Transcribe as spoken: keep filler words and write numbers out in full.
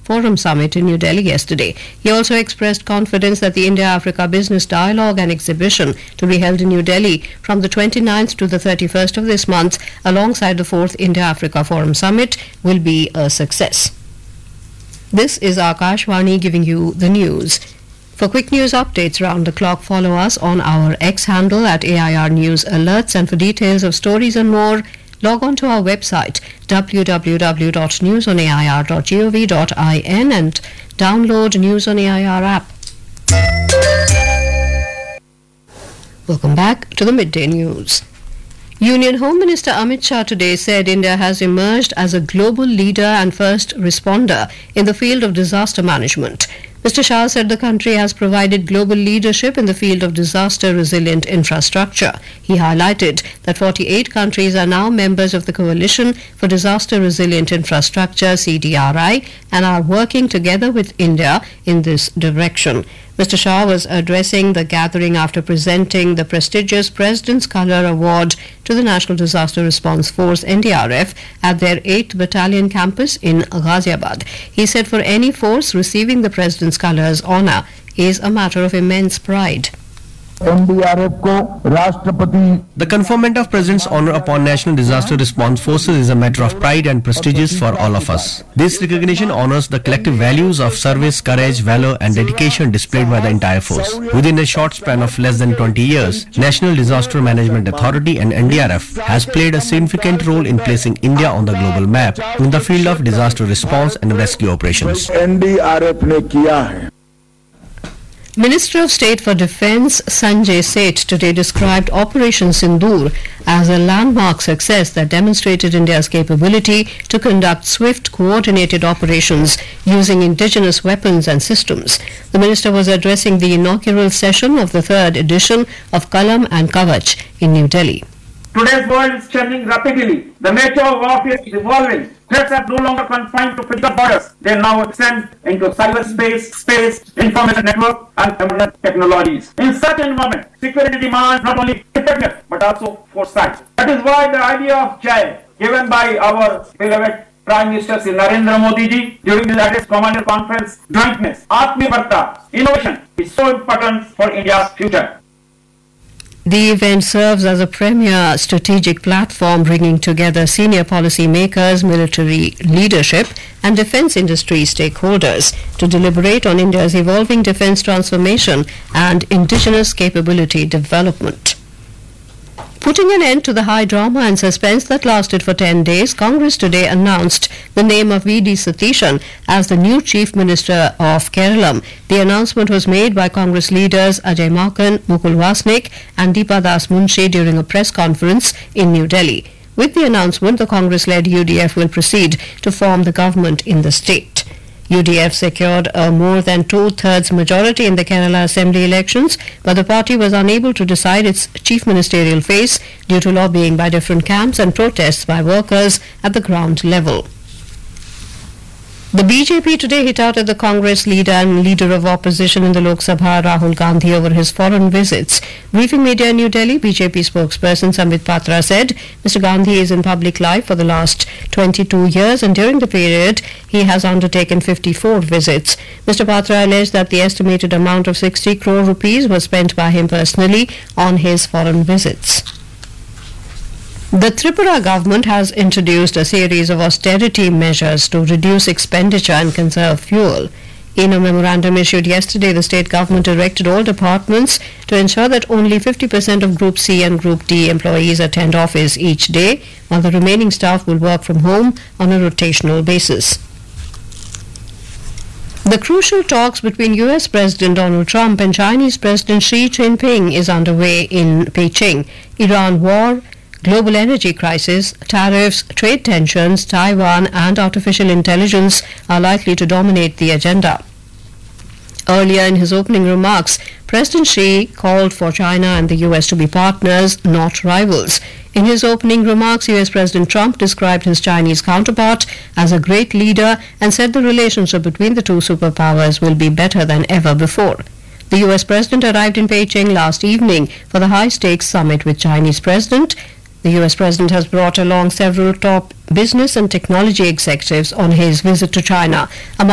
Forum Summit in New Delhi yesterday. He also expressed confidence that the India-Africa Business Dialogue and Exhibition to be held in New Delhi from the twenty-ninth to the thirty-first of this month alongside the fourth India-Africa Forum Summit will be a success. This is Akashvani giving you the news. For quick news updates round the clock, follow us on our X handle at A I R News Alerts, and for details of stories and more, log on to our website w w w dot news on a i r dot gov dot in and download News on A I R app. Welcome back to the midday news. Union Home Minister Amit Shah today said India has emerged as a global leader and first responder in the field of disaster management. Mister Shah said the country has provided global leadership in the field of disaster-resilient infrastructure. He highlighted that forty-eight countries are now members of the Coalition for Disaster-Resilient Infrastructure, C D R I, and are working together with India in this direction. Mister Shah was addressing the gathering after presenting the prestigious President's Colour Award to the National Disaster Response Force N D R F at their eighth Battalion campus in Ghaziabad. He said for any force, receiving the President's Colours honour is a matter of immense pride. N D R F ko Rashtrapati. The conferment of President's Honour upon National Disaster Response Forces is a matter of pride and prestigious for all of us. This recognition honours the collective values of service, courage, valour and dedication displayed by the entire force. Within a short span of less than twenty years, National Disaster Management Authority and N D R F has played a significant role in placing India on the global map in the field of disaster response and rescue operations. N D R F ne kiya hai. Minister of State for Defence Sanjay Seth today described Operation Sindoor as a landmark success that demonstrated India's capability to conduct swift, coordinated operations using indigenous weapons and systems. The minister was addressing the inaugural session of the third edition of Kalam and Kavach in New Delhi. Today's world is changing rapidly. The nature of warfare is evolving. Threats are no longer confined to physical borders. They now extend into cyberspace, space, information network, and emerging technologies. In such an environment, security demands not only preparedness but also foresight. That is why the idea of Jai, given by our beloved Prime Minister Shri Narendra Modi ji during the latest Commander Conference, jointness, Atmanirbharta, innovation is so important for India's future. The event serves as a premier strategic platform bringing together senior policy makers, military leadership and defence industry stakeholders to deliberate on India's evolving defence transformation and indigenous capability development. Putting an end to the high drama and suspense that lasted for ten days, Congress today announced the name of V D Satishan as the new Chief Minister of Kerala. The announcement was made by Congress leaders Ajay Makan, Mukul Wasnik and Deepa Das Munshi during a press conference in New Delhi. With the announcement, the Congress-led U D F will proceed to form the government in the state. U D F secured a more than two-thirds majority in the Kerala Assembly elections, but the party was unable to decide its chief ministerial face due to lobbying by different camps and protests by workers at the ground level. The B J P today hit out at the Congress leader and leader of opposition in the Lok Sabha, Rahul Gandhi, over his foreign visits. Briefing media in New Delhi, B J P spokesperson Sambit Patra said Mister Gandhi is in public life for the last twenty-two years and during the period he has undertaken fifty-four visits. Mister Patra alleged that the estimated amount of sixty crore rupees was spent by him personally on his foreign visits. The Tripura government has introduced a series of austerity measures to reduce expenditure and conserve fuel. In a memorandum issued yesterday, the state government directed all departments to ensure that only fifty percent of Group C and Group D employees attend office each day, while the remaining staff will work from home on a rotational basis. The crucial talks between U S President Donald Trump and Chinese President Xi Jinping is underway in Beijing. Iran war, global energy crisis, tariffs, trade tensions, Taiwan and artificial intelligence are likely to dominate the agenda. Earlier in his opening remarks, President Xi called for China and the U S to be partners, not rivals. In his opening remarks, U S President Trump described his Chinese counterpart as a great leader and said the relationship between the two superpowers will be better than ever before. The U S President arrived in Beijing last evening for the high-stakes summit with Chinese President. The U S President has brought along several top business and technology executives on his visit to China. Among